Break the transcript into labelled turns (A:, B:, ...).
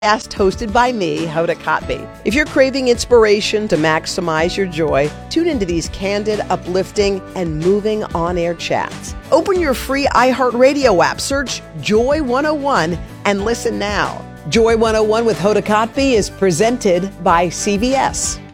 A: hosted by me, Hoda Kotb. If you're craving inspiration to maximize your joy, tune into these candid, uplifting, and moving on-air chats. Open your free iHeartRadio app, search Joy 101, and listen now. Joy 101 with Hoda Kotb is presented by CVS.